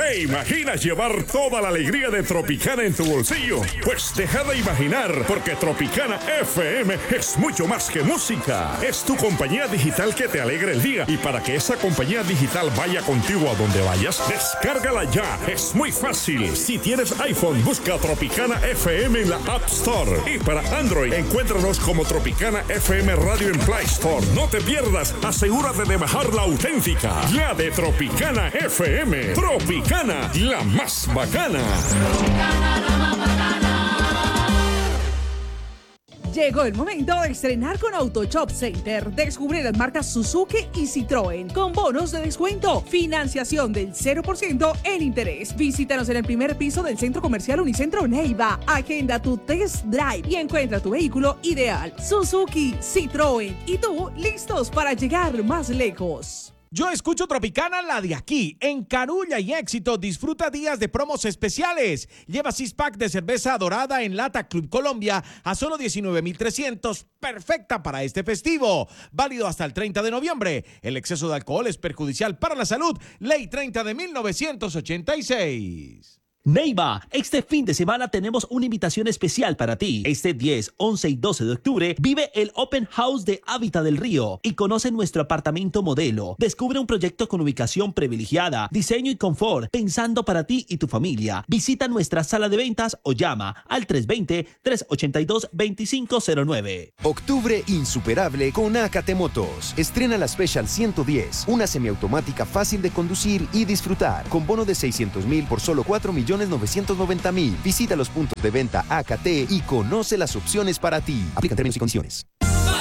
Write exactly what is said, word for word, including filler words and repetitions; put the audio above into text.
¿Te imaginas llevar toda la alegría de Tropicana en tu bolsillo? Pues deja de imaginar, porque Tropicana F M es mucho más que música. Es tu compañía digital que te alegra el día. Y para que esa compañía digital vaya contigo a donde vayas, descárgala ya. Es muy fácil. Si tienes iPhone, busca Tropicana F M en la App Store. Y para Android, encuéntranos como Tropicana F M Radio en Play Store. No te pierdas, asegúrate de bajar la auténtica, la de Tropicana F M. Tropicana, la más bacana. Tropicana, la más bacana. Llegó el momento de estrenar con Auto Shop Center. Descubre las marcas Suzuki y Citroën con bonos de descuento, financiación del cero por ciento en interés. Visítanos en el primer piso del Centro Comercial Unicentro Neiva. Agenda tu test drive y encuentra tu vehículo ideal. Suzuki, Citroën y tú listos para llegar más lejos. Yo escucho Tropicana, la de aquí. En Carulla y Éxito disfruta días de promos especiales. Lleva six pack de cerveza dorada en lata Club Colombia a solo diecinueve mil trescientos. Perfecta para este festivo. Válido hasta el treinta de noviembre. El exceso de alcohol es perjudicial para la salud. Ley treinta de mil novecientos ochenta y seis. Neiva, este fin de semana tenemos una invitación especial para ti. Este diez, once y doce de octubre vive el Open House de Hábitat del Río y conoce nuestro apartamento modelo. Descubre un proyecto con ubicación privilegiada, diseño y confort, pensando para ti y tu familia. Visita nuestra sala de ventas o llama al tres dos cero, tres ocho dos, dos cinco cero nueve. Octubre insuperable con Acate Motos. Estrena la Special ciento diez, una semiautomática fácil de conducir y disfrutar, con bono de seiscientos mil por solo cuatro millones novecientos noventa mil. Visita los puntos de venta A K T y conoce las opciones para ti. Aplican términos y condiciones.